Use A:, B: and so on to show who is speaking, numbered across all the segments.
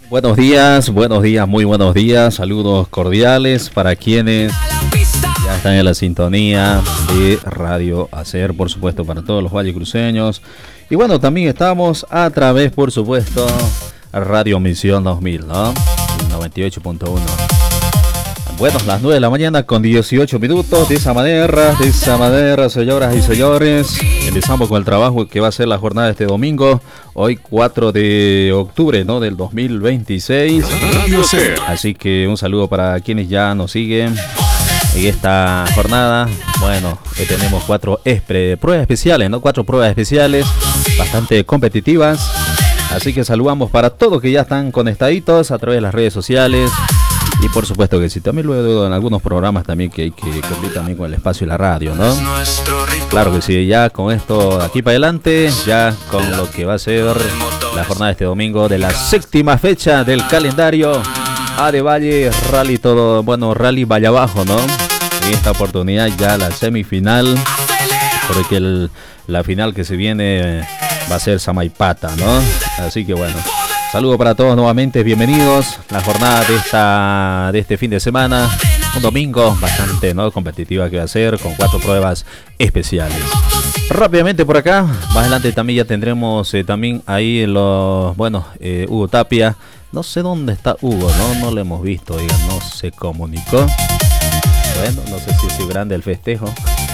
A: Buenos días, muy buenos días. Saludos cordiales para quienes ya están en la sintonía de Radio Hacer, por supuesto, para todos los vallecruceños. Y bueno, también estamos a través, por supuesto, Radio Misión 2000, ¿no? 98.1. Bueno, las 9 de la mañana con 18 minutos. De esa manera, señoras y señores, empezamos con el trabajo que va a ser la jornada de este domingo, hoy 4 de octubre, ¿no? Del 2026. Así que un saludo para quienes ya nos siguen en esta jornada. Bueno, tenemos 4 pruebas especiales, ¿no? 4 pruebas especiales bastante competitivas. Así que saludamos para todos que ya están conectaditos a través de las redes sociales. Y por supuesto que sí, también luego en algunos programas también que hay que cumplir también con el espacio y la radio, ¿no? Claro que sí, ya con esto de aquí para adelante, ya con lo que va a ser la jornada de este domingo de la 7ª fecha del calendario de Valle Rally todo, bueno, Rally Valle Abajo, ¿no? En esta oportunidad ya la semifinal, porque la final que se viene va a ser Samaipata, ¿no? Así que bueno. Saludo para todos nuevamente, bienvenidos. La jornada de este fin de semana, un domingo bastante, ¿no? Competitiva que va a ser, con 4 pruebas especiales. Rápidamente por acá, más adelante también ya tendremos también ahí Hugo Tapia. No sé dónde está Hugo, no lo hemos visto, no se comunicó. Bueno, no sé si es grande el festejo.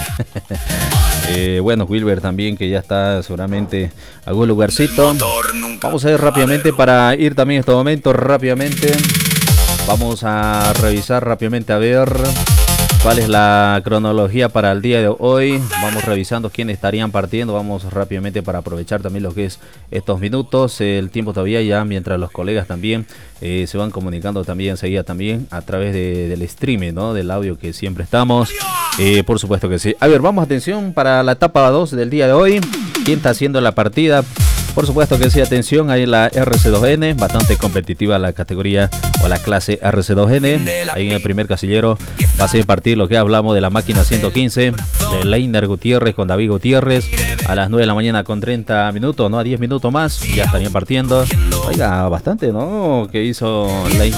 A: Wilber también, que ya está seguramente a algún lugarcito. Vamos a ver rápidamente para ir también en este momento rápidamente. Vamos a revisar rápidamente a ver cuál es la cronología para el día de hoy. Vamos revisando quiénes estarían partiendo. Vamos rápidamente para aprovechar también lo que es estos minutos. El tiempo todavía ya, mientras los colegas también se van comunicando también enseguida también a través del streaming, ¿no? Del audio que siempre estamos. Por supuesto que sí. A ver, vamos, atención para la etapa 2 del día de hoy. ¿Quién está haciendo la partida? Por supuesto que sí, atención, ahí la RC2N, bastante competitiva la categoría o la clase RC2N. Ahí en el primer casillero va a ser partir lo que hablamos de la máquina 115, de Leiner Gutiérrez con David Gutiérrez, a las 9 de la mañana con 30 minutos, ¿no? A 10 minutos más, ya estarían partiendo. Oiga, bastante, ¿no? Que hizo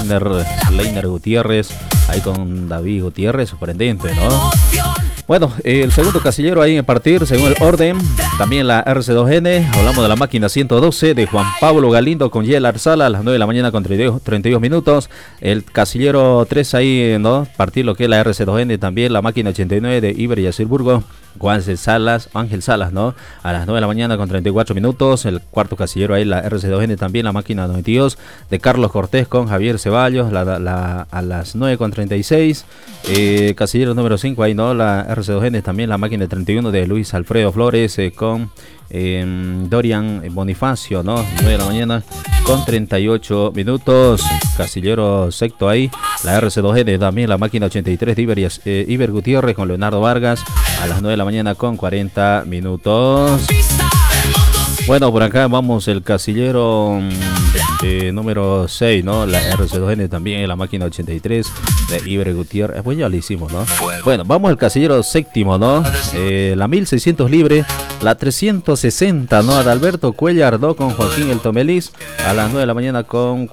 A: Leiner Gutiérrez ahí con David Gutiérrez, sorprendente, ¿no? Bueno, el segundo casillero ahí en partir, según el orden, también la RC2N, hablamos de la máquina 112 de Juan Pablo Galindo con Yel Arzala a las 9 de la mañana con 32 minutos. El casillero 3 ahí, ¿no? Partir lo que es la RC2N, también la máquina 89 de Iber y Asilburgo. Ángel Salas, ¿no? A las 9 de la mañana con 34 minutos. El cuarto casillero ahí, la RC2N, también la máquina 92 de Carlos Cortés con Javier Ceballos a las 9 con 36. Casillero número 5 ahí, ¿no? La RC2N, también la máquina 31 de Luis Alfredo Flores con Dorian Bonifacio, ¿no? 9 de la mañana con 38 minutos. Casillero sexto ahí, la RC2N, también la máquina 83 de Iber Gutiérrez con Leonardo Vargas a las 9 de la mañana con 40 minutos. Bueno, por acá vamos el casillero número 6, ¿no? La RC2N también, la máquina 83 de Iber Gutiérrez. Pues ya lo hicimos, ¿no? Bueno, vamos al casillero séptimo, ¿no? La 1600 libre, la 360, ¿no? Adalberto Cuellar, ¿no? Con Joaquín El Tomelis a las 9 de la mañana con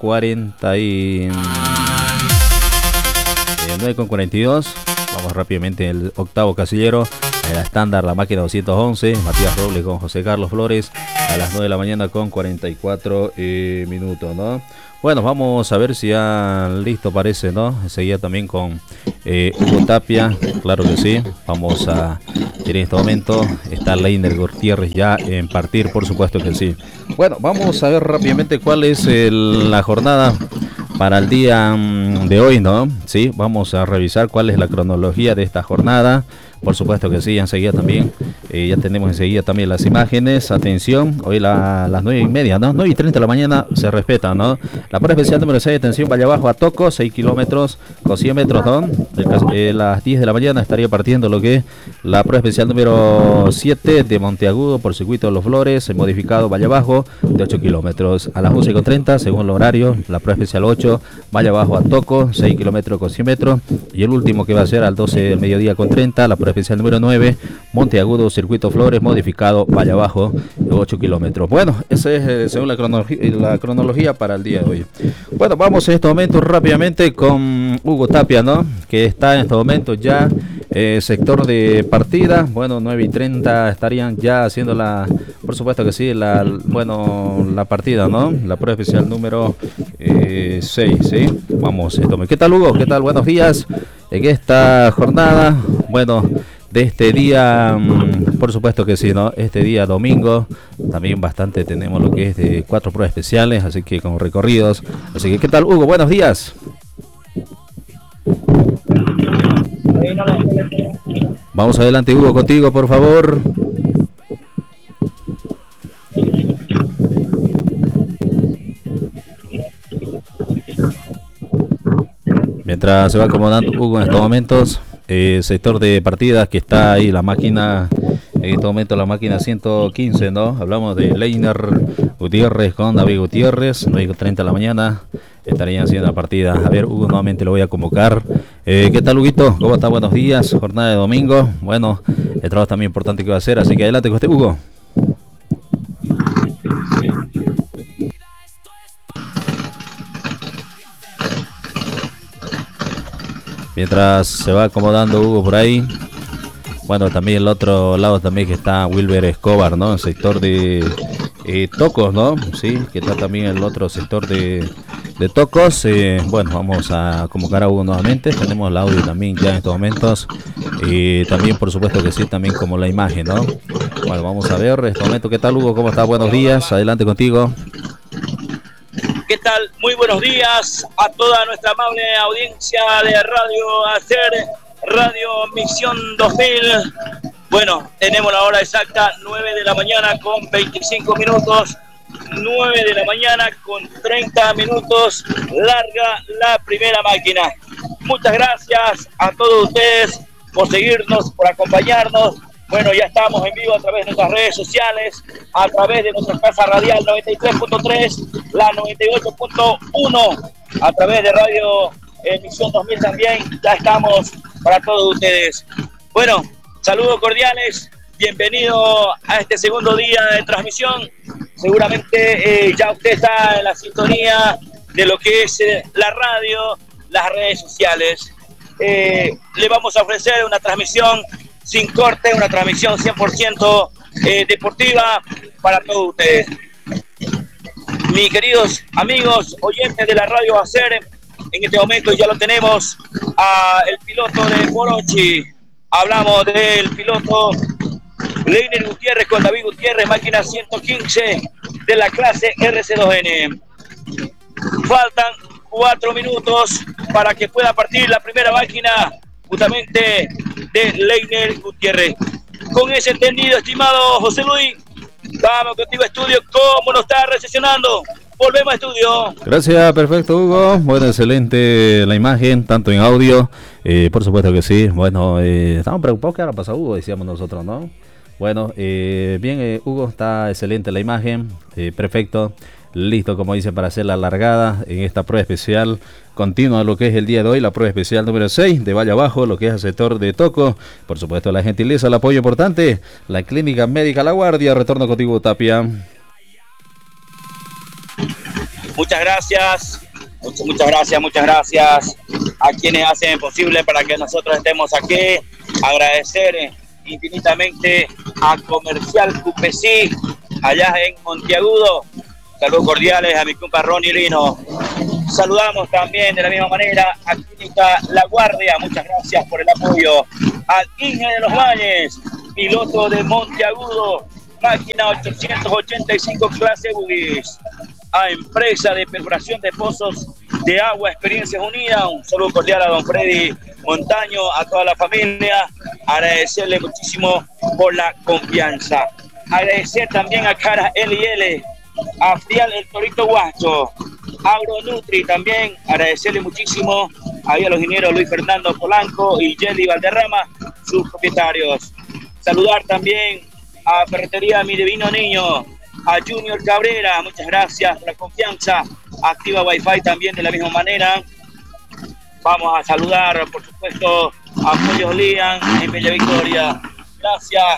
A: 9 con 42. Vamos rápidamente el octavo casillero. La estándar, la máquina 211, Matías Robles con José Carlos Flores a las 9 de la mañana con 44 minutos, ¿no? Bueno, vamos a ver si ya listo parece, ¿no? Enseguida también con Hugo Tapia, claro que sí. Vamos a en este momento está Leiner Gutiérrez ya en partir, por supuesto que sí. Bueno, vamos a ver rápidamente cuál es la jornada para el día de hoy, ¿no? Sí, vamos a revisar cuál es la cronología de esta jornada. Por supuesto que sí, enseguida también, ya tenemos enseguida también las imágenes. Atención, hoy las 9:30, ¿no? 9:30 de la mañana se respeta, ¿no? La prueba especial número 6, atención, Valle Abajo a Toco, 6 kilómetros con 100 metros, ¿no? Las 10 de la mañana estaría partiendo lo que es la prueba especial número 7 de Monteagudo por circuito de Los Flores, modificado Valle Abajo de 8 kilómetros. A las 11:30, según el horario, la prueba especial 8, Valle Abajo a Toco, 6 kilómetros con 100 metros. Y el último que va a ser al 12 del mediodía con 30, la prueba especial número 9, Monteagudo, Circuito Flores, modificado, Valle Abajo, 8 kilómetros. Bueno, esa es según la cronología para el día de hoy. Bueno, vamos en este momento rápidamente con Hugo Tapia, ¿no? Que está en este momento ya sector de partida. Bueno, 9:30 estarían ya haciendo por supuesto que sí, la partida, ¿no? La prueba especial número 6, ¿sí? Vamos, ¿qué tal, Hugo? ¿Qué tal? Buenos días. En esta jornada, bueno, de este día, por supuesto que sí, ¿no? Este día domingo, también bastante tenemos lo que es de 4 pruebas especiales, así que con recorridos. Así que, ¿qué tal, Hugo? Buenos días. Vamos adelante, Hugo, contigo, por favor. Mientras se va acomodando Hugo en estos momentos, sector de partidas que está ahí la máquina, en este momento la máquina 115, ¿no? Hablamos de Leiner Gutiérrez con David Gutiérrez, 9:30 de la mañana, estarían haciendo la partida. A ver, Hugo, nuevamente lo voy a convocar. ¿Qué tal, Huguito? ¿Cómo está? Buenos días, jornada de domingo. Bueno, el trabajo también importante que va a hacer, así que adelante con usted, Hugo. Mientras se va acomodando Hugo por ahí. Bueno, también el otro lado también que está Wilber Escobar, ¿no? El sector de Tocos, ¿no? Sí, que está también el otro sector de Tocos. Bueno, vamos a convocar a Hugo nuevamente. Tenemos el audio también ya en estos momentos. Y también, por supuesto que sí, también como la imagen, ¿no? Bueno, vamos a ver en este momento. ¿Qué tal, Hugo? ¿Cómo está? Buenos días. Adelante contigo.
B: ¿Qué tal? Muy buenos días a toda nuestra amable audiencia de Radio Hacer, Radio Misión 2000. Bueno, tenemos la hora exacta, 9 de la mañana con 25 minutos. 9 de la mañana con 30 minutos. Larga la primera máquina. Muchas gracias a todos ustedes por seguirnos, por acompañarnos. Bueno, ya estamos en vivo a través de nuestras redes sociales, a través de nuestra casa radial 93.3, la 98.1, a través de Radio Emisión 2000 también. Ya estamos para todos ustedes. Bueno, saludos cordiales, bienvenido a este segundo día de transmisión. Seguramente ya usted está en la sintonía de lo que es la radio, las redes sociales. Le vamos a ofrecer una transmisión sin corte, una transmisión 100% deportiva para todos ustedes. Mis queridos amigos, oyentes de la Radio Hacer, en este momento ya lo tenemos el piloto de Morochi. Hablamos del piloto Leiner Gutiérrez con David Gutiérrez, máquina 115 de la clase RC2N. Faltan 4 minutos para que pueda partir la primera máquina justamente de Leiner Gutiérrez. Con ese entendido, estimado José Luis, vamos contigo a estudio. ¿Cómo nos está recepcionando? Volvemos a estudio.
A: Gracias, perfecto, Hugo. Bueno, excelente la imagen, tanto en audio, por supuesto que sí. Bueno, estamos preocupados que ahora pasa Hugo, decíamos nosotros, ¿no? Bueno, bien, Hugo, está excelente la imagen, perfecto. Listo, como dice, para hacer la largada en esta prueba especial continua, lo que es el día de hoy, la prueba especial número 6 de Valle Abajo, lo que es el sector de Toco. Por supuesto, la gentileza, el apoyo importante, la Clínica Médica La Guardia. Retorno contigo, Tapia.
B: Muchas gracias, muchas gracias a quienes hacen posible para que nosotros estemos aquí. Agradecer infinitamente a Comercial Cupesí, allá en Monteagudo. Saludos cordiales a mi compa Ronnie Lino. Saludamos también de la misma manera a Clínica La Guardia. Muchas gracias por el apoyo. Al Inge de los Valles, piloto de Monteagudo, máquina 885 clase Bugis. A Empresa de Perforación de Pozos de Agua Experiencias Unidas. Un saludo cordial a don Freddy Montaño, a toda la familia. Agradecerle muchísimo por la confianza. Agradecer también a Cara L&L, a Frial El Torito Guacho, Agronutri también, agradecerle muchísimo ahí a los ingenieros Luis Fernando Polanco y Jelly Valderrama, sus propietarios. Saludar también a Ferretería Mi Divino Niño, a Junior Cabrera, muchas gracias por la confianza. Activa Wi-Fi también de la misma manera. Vamos a saludar, por supuesto, a Pollos Lian en Bella Victoria. Gracias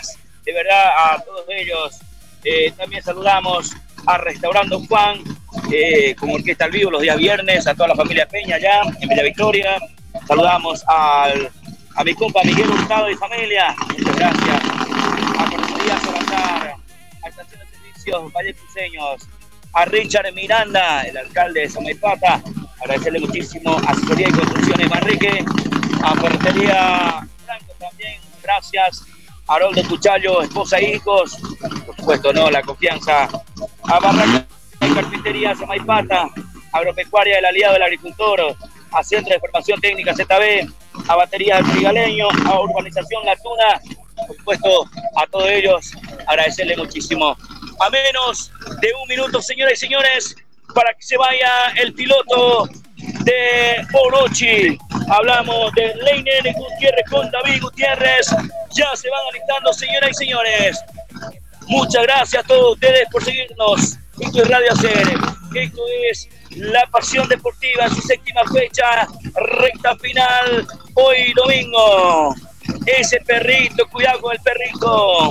B: de verdad a todos ellos. También saludamos a Restaurando Juan, con orquesta al vivo los días viernes, a toda la familia Peña allá en Bella Victoria. Saludamos a mi compa Miguel Hurtado y familia, muchas gracias. A Correduría Salazar, a Estación de Servicios Valle Cruceños, a Richard Miranda, el alcalde de Samaipata, agradecerle muchísimo a Asesoría y Construcciones Manrique, a Ferretería Franco también, gracias. Haroldo Cuchallo, esposa e hijos, por supuesto, no, la confianza. A Barraca de Carpintería Samaipata, Agropecuaria del Aliado del Agricultor, a Centro de Formación Técnica ZB, a Baterías del Trigaleño, a Urbanización La Tuna, por supuesto, a todos ellos, agradecerle muchísimo. A menos de un minuto, señoras y señores, para que se vaya el piloto de Orochi. Hablamos de Leiner Gutiérrez con David Gutiérrez. Ya se van alistando, señoras y señores. Muchas gracias a todos ustedes por seguirnos. Esto es Radio Hacer. Esto es La Pasión Deportiva en su séptima fecha, recta final, hoy domingo. Ese perrito, cuidado con el perrito.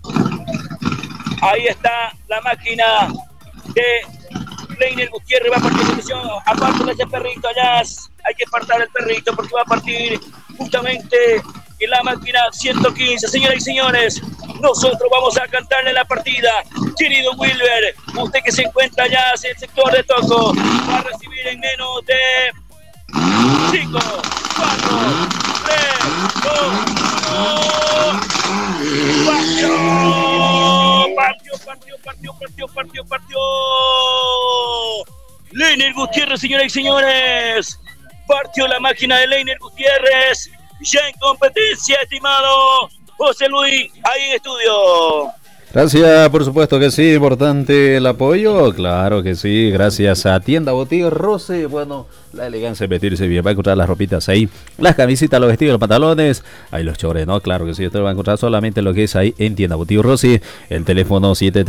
B: Ahí está la máquina de Leiner Gutiérrez, va a partir de posición. Aparte de ese perrito allá, hay que apartar el perrito porque va a partir justamente en la máquina 115. Señoras y señores, nosotros vamos a cantarle la partida. Querido Wilber, usted que se encuentra allá en el sector de Toco, va a recibir en menos de 5, 4, 3, 2, 1. Partió. Leiner Gutiérrez, señoras y señores. Partió la máquina de Leiner Gutiérrez. Ya en competencia, estimado José Luis, ahí en estudio.
A: Gracias, por supuesto que sí, importante el apoyo, claro que sí, gracias a Tienda Boutiques Rossi, bueno, la elegancia de vestirse bien, va a encontrar las ropitas ahí, las camisitas, los vestidos, los pantalones, ahí los chores, ¿no? Claro que sí, esto lo va a encontrar solamente lo que es ahí en Tienda Boutiques Rossi, el teléfono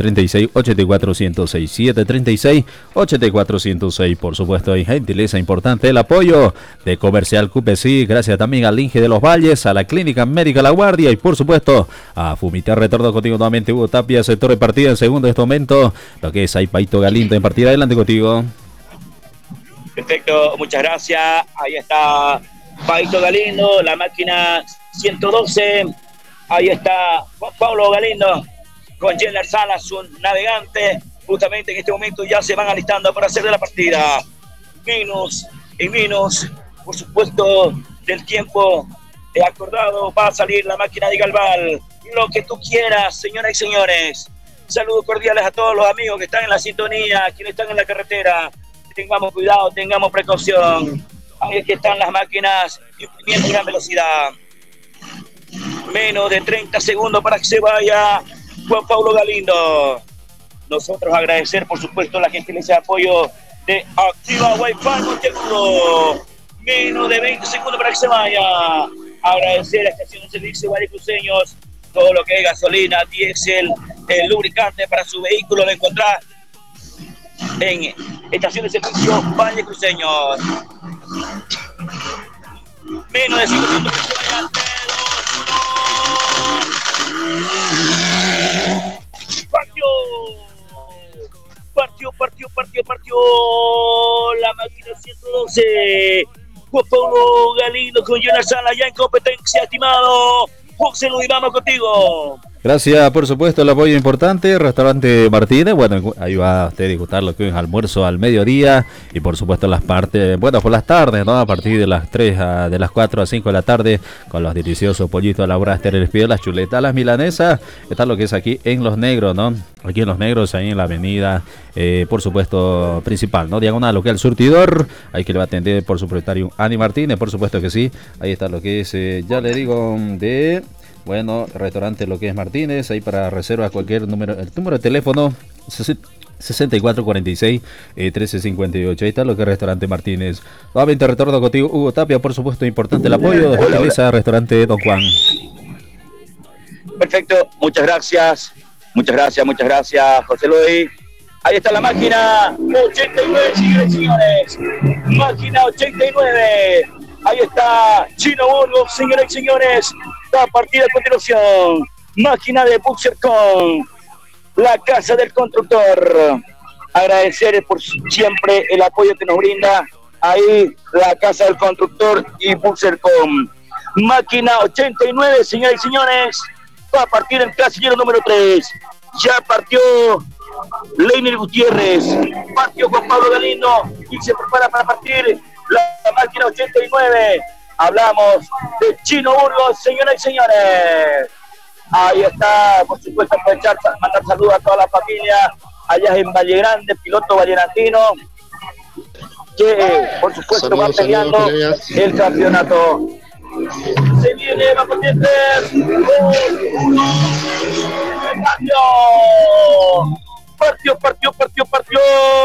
A: 736-8406, 736-8406, por supuesto, y gentileza importante el apoyo de Comercial QPC, gracias también al Inge de los Valles, a la Clínica Médica La Guardia y por supuesto a Fumitar. Retorno contigo nuevamente, Hugo Tapia, sector de partida en segundo de este momento, lo que es ahí Paito Galindo en partida, adelante contigo.
B: Perfecto, muchas gracias, ahí está Paito Galindo, la máquina 112, ahí está Juan Pablo Galindo con Jenner Salas, su navegante, justamente en este momento ya se van alistando para hacer de la partida, menos, por supuesto, del tiempo acordado, va a salir la máquina de Galval, lo que tú quieras, señoras y señores. Saludos cordiales a todos los amigos que están en la sintonía, quienes están en la carretera. Tengamos cuidado, tengamos precaución. Ahí es que están las máquinas imprimiendo gran velocidad. Menos de 30 segundos para que se vaya Juan Pablo Galindo. Nosotros agradecer, por supuesto, la gentileza de apoyo de Activa Wi-Fi Monteagudo. Menos de 20 segundos para que se vaya. Agradecer a la Estación de Servicio Valle Cruceños, todo lo que es gasolina, diésel, el lubricante para su vehículo lo encontrar en Estación de Servicio Valle Cruceños. Menos de 5 segundos para que se vaya. Partió la máquina 112. Juan Pablo Galindo con Jonas Sala ya en competencia, estimado José Luis, vamos contigo.
A: Gracias, por supuesto, el apoyo importante. Restaurante Martínez, bueno, ahí va a usted disfrutar lo que es almuerzo al mediodía y por supuesto las partes, bueno, por las tardes, ¿no? A partir de las 3, de las 4 a 5 de la tarde, con los deliciosos pollitos a la brasta, el espíritu, las chuletas, las milanesas, está lo que es aquí en Los Negros, ¿no? Aquí en Los Negros, ahí en la avenida, por supuesto, principal, ¿no? Diagonal local surtidor, ahí que le va a atender por su propietario Ani Martínez, por supuesto que sí, ahí está lo que es, ya le digo, de... Bueno, restaurante lo que es Martínez, ahí para reservas cualquier número, el número de teléfono 6446-1358, ahí está lo que es Restaurante Martínez. Nuevamente retorno contigo, Hugo Tapia, por supuesto, importante el apoyo de Gentileza Restaurante Don Juan.
B: Perfecto, muchas gracias, José Luis. Ahí está la máquina 89, señores, máquina 89. Ahí está Chino Burgos, señoras y señores. La partida a continuación. máquina de Buxercon, la casa del constructor. Agradecer por siempre el apoyo que nos brinda ahí la casa del constructor y Buxercon. Máquina 89, señoras y señores, va a partir el casillero número 3. Ya partió Leiner Gutiérrez, partió Juan Pablo Galindo y se prepara para partir la máquina 89. Hablamos de Chino Burgos, señoras y señores. Ahí está, por supuesto, aprovechar, mandar saludos a toda la familia allá en Valle Grande, piloto vallegrantino, que por supuesto va peleando el campeonato. Se viene, va por 10, 3, 2, 1, partió.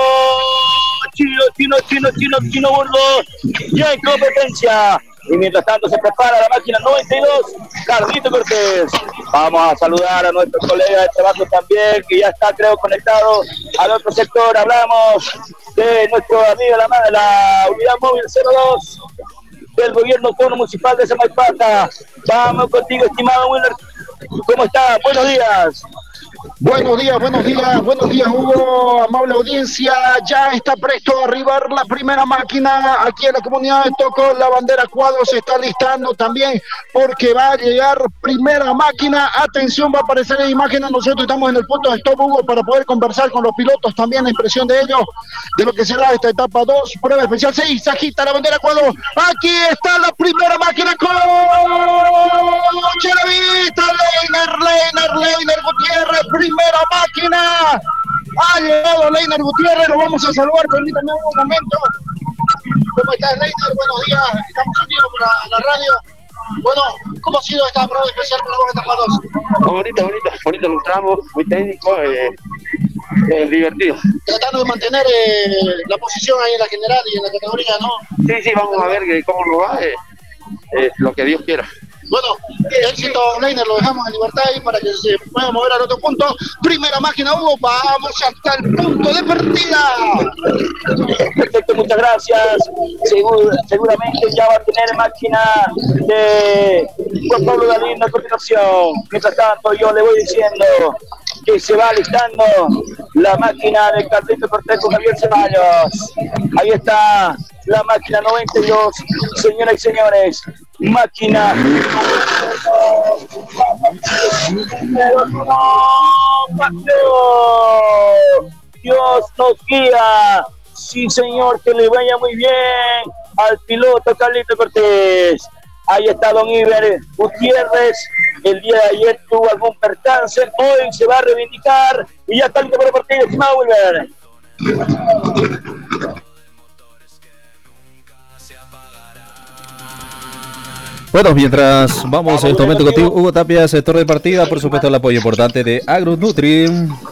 B: Chino Burgos, ya en competencia. Y mientras tanto se prepara la máquina 92, Carlito Cortés. Vamos a saludar a nuestro colega de trabajo también, que ya está, creo, conectado al otro sector. Hablamos de nuestro amigo la unidad móvil 02 del gobierno autónomo municipal de Samaipata. Vamos contigo, estimado Wilmer. ¿Cómo está? Buenos días.
C: Buenos días, Hugo, amable audiencia. Ya está presto a arribar la primera máquina aquí en la comunidad de Toco. La bandera Cuadro se está listando también porque va a llegar primera máquina. Atención, va a aparecer en imágenes. Nosotros estamos en el punto de stop, Hugo, para poder conversar con los pilotos también, la impresión de ellos, de lo que será esta etapa 2, prueba especial 6. Se agita la bandera Cuadro. Aquí está la primera máquina con Chelavita, Leiner Gutiérrez. Primera máquina, ha llegado Leiner Gutiérrez, lo vamos a saludar, permítanme un momento. ¿Cómo estás, Leiner? Buenos días, estamos unidos para la radio. Bueno, ¿cómo ha sido esta prueba especial para vos, etapa 2?
D: Bonito los tramos, muy técnico, divertido.
C: Tratando de mantener la posición ahí en la general y en la categoría, ¿no?
D: Sí, vamos a ver cómo nos va, lo que Dios quiera.
C: Bueno, éxito, Leiner, lo dejamos en libertad ahí para que se pueda mover al otro punto. Primera máquina, Hugo, vamos hasta el punto de partida.
B: Perfecto, muchas gracias. Seguramente ya va a tener máquina de Juan Pablo Galindo a continuación. Mientras tanto, yo le voy diciendo que se va alistando la máquina de Carlito Cortés con Javier Ceballos. Ahí está la máquina 92, señoras y señores. Máquina Dios nos guía. Sí, señor, que le vaya muy bien al piloto Carlito Cortés. Ahí está don Iber Gutiérrez. El día de ayer tuvo algún percance, hoy se va a reivindicar y ya está listo para el partido, estimado Wilber.
A: Bueno, mientras vamos en este momento contigo, Hugo Tapia, sector de partida, por supuesto el apoyo importante de AgroNutri.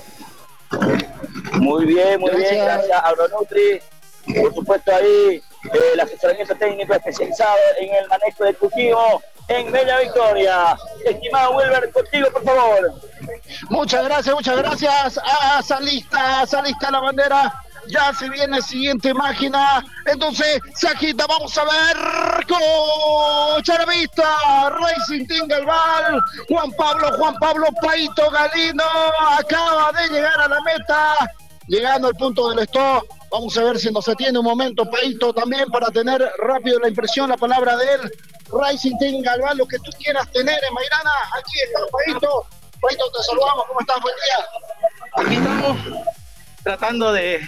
B: Muy bien, gracias AgroNutri. Por supuesto ahí el asesoramiento técnico especializado en el manejo del cultivo en Bella Victoria. Estimado Wilber, contigo por favor.
C: Muchas gracias. Salista la bandera. Ya se viene siguiente máquina. Entonces se agita, vamos a ver con Charavista, Racing Team Galval, Juan Pablo Paito Galindo acaba de llegar a la meta, llegando al punto del stop. Vamos a ver si nos atiende un momento Paito también para tener rápido la impresión, la palabra de él. Racing Team Galval, lo que tú quieras tener en Mairana, aquí está Paito. Paito, te saludamos, ¿cómo estás? Buen día.
D: Aquí estamos tratando de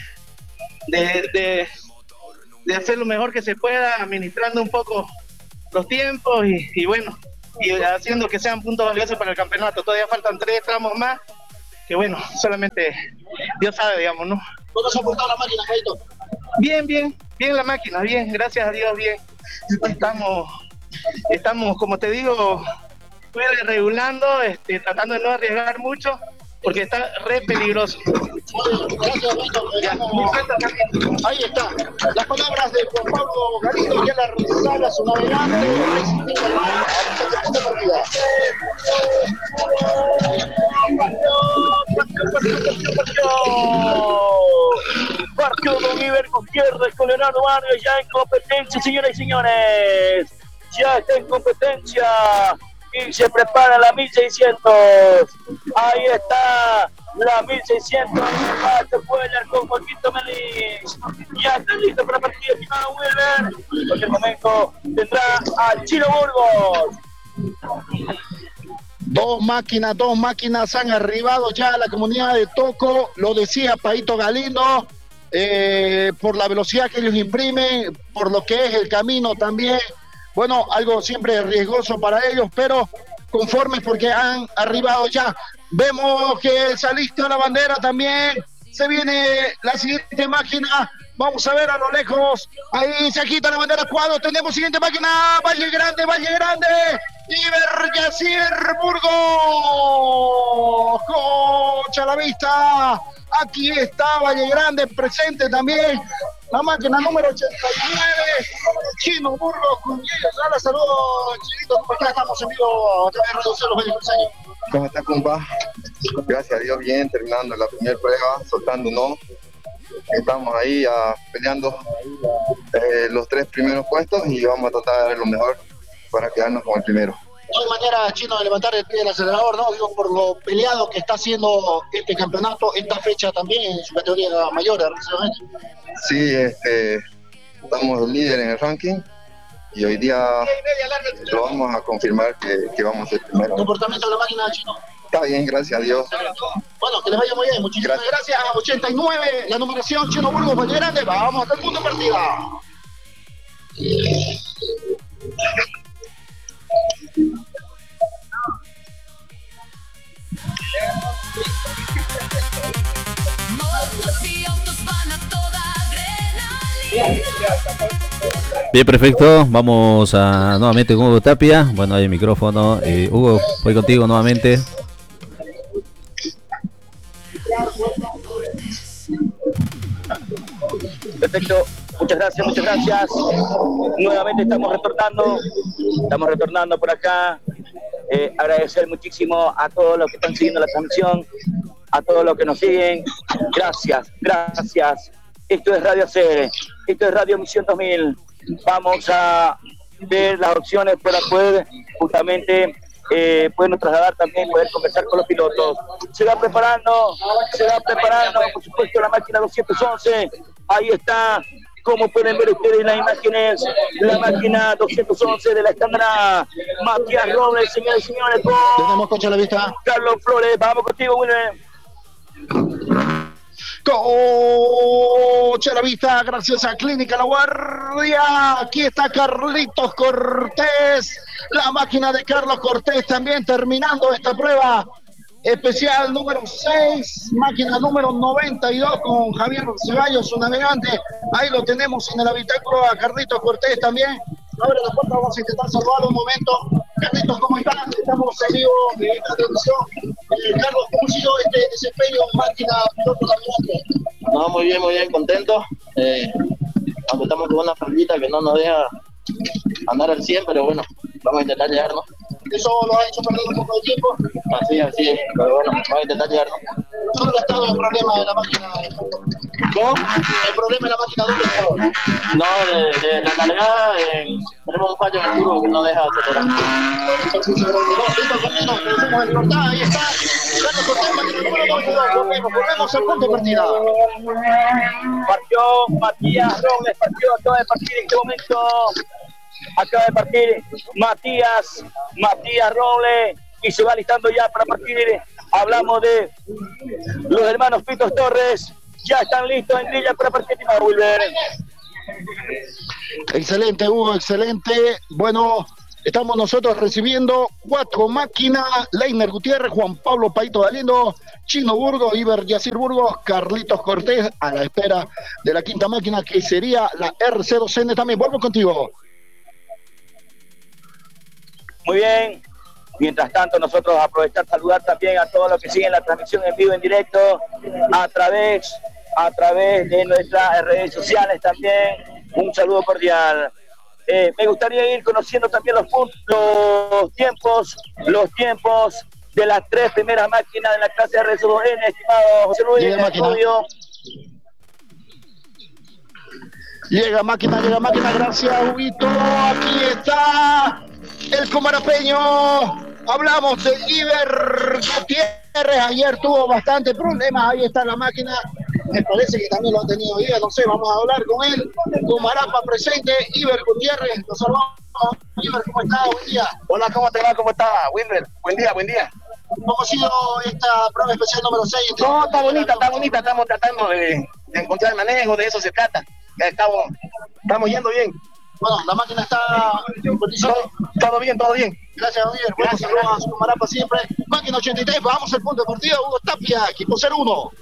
D: hacer lo mejor que se pueda, administrando un poco los tiempos y bueno, y haciendo que sean puntos valiosos para el campeonato. Todavía faltan 3 tramos más, que bueno, solamente Dios sabe, digamos, ¿no?
C: ¿Cómo se ha portado la máquina, Paito?
D: Bien la máquina, bien, gracias a Dios, bien. Estamos, como te digo, regulando, tratando de no arriesgar mucho, porque está re peligroso.
C: Gracias, Paito. Ahí está. Las palabras de Juan Pablo Galindo, que la resala a su navegante.
B: Partió don Iber Gutiérrez con Leonardo Barrios ya en competencia, señoras y señores. Ya está en competencia y se prepara la 1600. Ahí está la 1600. Se puede con Joaquito Melis. Ya está listo para partir el estimado Wilber. En cualquier momento tendrá al Chino Burgos.
C: Dos máquinas han arribado ya a la comunidad de Toco, lo decía Paito Galindo, por la velocidad que ellos imprimen, por lo que es el camino también, bueno, algo siempre riesgoso para ellos, pero conformes porque han arribado ya. Vemos que saliste a la bandera también, se viene la siguiente máquina. Vamos a ver a lo lejos. Ahí se quita la bandera cuadro. Tenemos siguiente máquina. Valle Grande. Iber Yacir Burgos. Cocha a la vista. Aquí está Valle Grande presente también. La máquina número 89. Chino Burgos con ellos. Hola, saludos, chinitos. ¿Cómo están? Estamos en vivo. Acá en Radio Cero, los Cruceños.
E: ¿Cómo está, compa? Gracias a Dios, bien, terminando la primera prueba, soltando no. Estamos ahí peleando los 3 primeros puestos y vamos a tratar de dar lo mejor para quedarnos con el primero.
C: No hay manera, Chino, de levantar el pie del acelerador, ¿no? Digo, por lo peleado que está haciendo este campeonato, esta fecha también en su categoría mayor, recientemente.
E: Sí, estamos líder en el ranking y hoy día lo vamos a confirmar que vamos a ser primero.
C: ¿Comportamiento de la máquina, Chino?
E: Está bien, gracias a Dios.
C: Bueno, que les vaya muy bien. Muchísimas gracias. 89, la numeración Chino Burgos, Valle Grande. Vamos hasta el punto de partida.
A: Bien, perfecto. Vamos a nuevamente con Hugo Tapia. Bueno, hay el micrófono. Hugo, voy contigo nuevamente.
B: Perfecto, muchas gracias. Nuevamente estamos retornando por acá. Agradecer muchísimo a todos los que están siguiendo la transmisión, a todos los que nos siguen. Gracias. Esto es Radio ACR, esto es Radio Misión 2000. Vamos a ver las opciones para poder justamente podernos trasladar también, poder conversar con los pilotos. Se va preparando, por supuesto, la máquina 211. Ahí está, como pueden ver ustedes las imágenes, la máquina 211 de la estándar Matías Robles, señores y señores, con
C: tenemos coche a la vista.
B: Carlos Flores. Vamos contigo, Wilmer.
C: Coche a la vista, gracias a Clínica La Guardia. Aquí está Carlitos Cortés, la máquina de Carlos Cortés también terminando esta prueba especial número 6, máquina número 92 con Javier Ceballos, su navegante. Ahí lo tenemos en el habitáculo a Carlitos Cortés también. Abre la puerta, vamos a intentar saludarlo un momento. Carlitos, ¿cómo estás? Estamos en vivo de esta transmisión. Carlos, ¿cómo ha sido este desempeño máquina piloto navegante?
F: No, muy bien, contento. Aunque estamos con una faldita que no nos deja andar al 100, pero bueno, vamos a intentar llegarnos.
C: Eso lo ha hecho perder un poco de tiempo.
F: Así es, pero bueno, vamos a intentar llegarnos.
C: ¿Dónde ha estado el problema de la máquina?
F: ¿Cómo?
C: El problema de la máquina, ¿dónde ha estado?
F: No, de la largada tenemos un fallo en el turbo que no deja acelerar.
C: Ahí está. Carlos Cortés, máquina número 2. Volvemos al punto de partida.
B: Partió Matías Robles, acaba de partir en este momento. Acaba de partir Matías Robles y se va listando ya para partir. Hablamos de los hermanos Pitos Torres, ya están listos en grilla para partir.
C: Excelente, Hugo, excelente. Bueno, estamos nosotros recibiendo 4 máquinas: Leiner Gutiérrez, Juan Pablo Paito Galindo, Chino Burgos, Iber Yacir Burgos, Carlitos Cortés, a la espera de la 5ª máquina que sería la RC2N también. Vuelvo contigo.
B: Muy bien. Mientras tanto, nosotros aprovechar saludar también a todos los que siguen la transmisión en vivo, en directo, a través de nuestras redes sociales también. Un saludo cordial. Me gustaría ir conociendo también los tiempos de las 3 primeras máquinas de la clase RS2N, estimado José Luis, en el estudio.
C: Llega máquina, gracias, Huguito. Aquí está el comarapeño. Hablamos de Iber Gutiérrez. Ayer tuvo bastante problemas. Ahí está la máquina. Me parece que también lo ha tenido Iber. No sé, vamos a hablar con él. Comarapa presente. Iber Gutiérrez. Nos saludamos. Iber, ¿cómo está? Buen día.
G: Hola, ¿cómo te va? ¿Cómo está, Wilber? Buen día, buen día.
C: ¿Cómo ha sido esta prueba especial número 6?
G: No, está bonita. Estamos tratando de encontrar el manejo, de eso se trata. Ya estamos yendo bien.
C: Bueno, la máquina está en condición.
G: Todo bien.
C: Gracias, Javier. Bueno, saludos a su Comarapa siempre. Máquina 83, vamos al punto de partida. Hugo Tapia, equipo 0-1.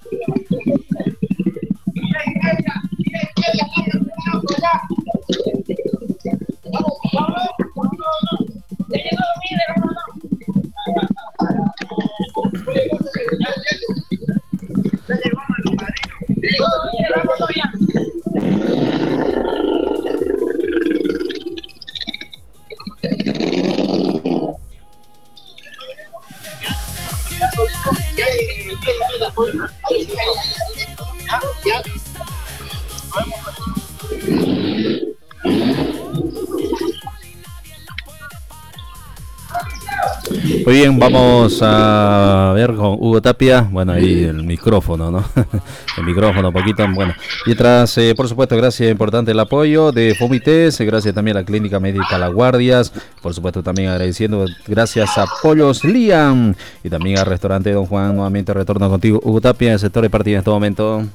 A: Muy bien, vamos a ver con Hugo Tapia. Bueno, ahí el micrófono, ¿no? El micrófono, un poquito. Bueno, y tras, por supuesto, gracias, importante el apoyo de Fomites. Gracias también a la Clínica Médica La Guardias. Por supuesto, también agradeciendo, gracias a Pollos Liam. Y también al restaurante Don Juan. Nuevamente retorno contigo, Hugo Tapia, en el sector de partida en este momento.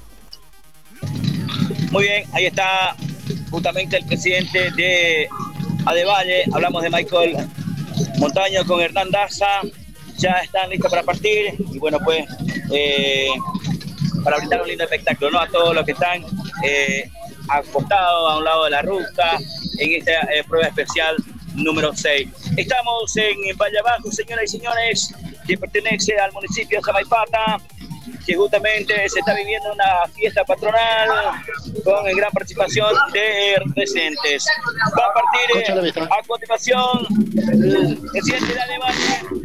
B: Muy bien, ahí está justamente el presidente de Adevalle. Hablamos de Michael Montaño con Hernán Daza. Ya están listos para partir. Y bueno, pues para brindar un lindo espectáculo, ¿no? A todos los que están acostados a un lado de la ruta en esta prueba especial número 6. Estamos en Valle Abajo, señoras y señores, que pertenece al municipio de Samaipata, que justamente se está viviendo una fiesta patronal con gran participación de residentes. Va a partir a continuación el presidente de Adevalle.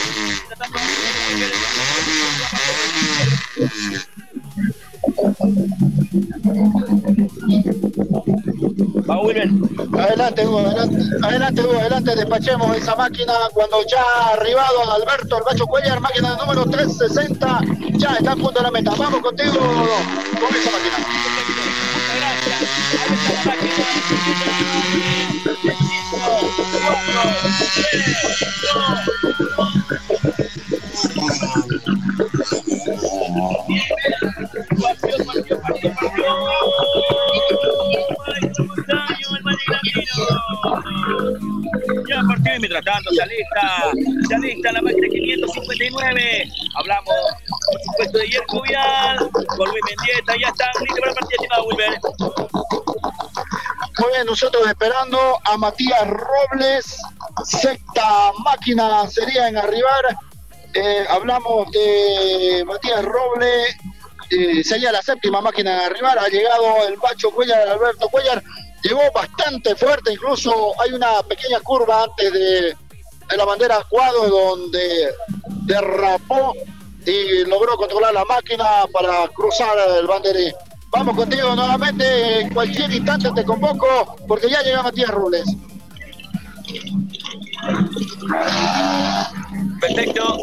B: Vamos, Wilber.
C: Adelante, Hugo, adelante, despachemos esa máquina cuando ya ha arribado Alberto El Bacho Cuellar, máquina número 360, ya está a punto de la meta. Vamos contigo con esa máquina.
B: Ya partió y mientras tanto se alista la máquina 559. Hablamos, por supuesto, de Yerko Vial con Luis Mendieta. Ya están listos para la partida, estimado Wilber.
C: Muy bien, nosotros esperando a Matías Robles, sexta máquina sería en arribar. Hablamos de Matías Robles, sería la séptima máquina en arribar. Ha llegado el Bacho Cuellar, Alberto Cuellar. Llegó bastante fuerte, incluso hay una pequeña curva antes de la bandera Cuadro donde derrapó y logró controlar la máquina para cruzar el banderín. Vamos contigo nuevamente, en cualquier instante te convoco porque ya llega Matías Robles.
B: Perfecto.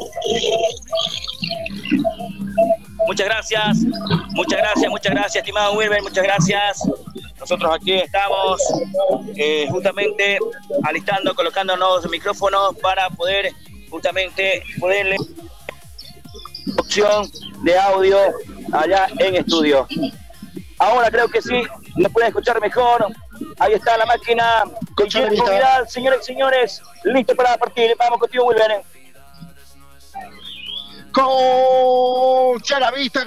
B: Muchas gracias, estimado Wilber, muchas gracias. Nosotros aquí estamos justamente alistando, colocándonos micrófonos para poder justamente poderle opción de audio allá en estudio. Ahora creo que sí, nos pueden escuchar mejor. Ahí está la máquina con Yerko Vidal, señores y señores, listo para partir. Vamos contigo, Wilber.
C: Con Charavista.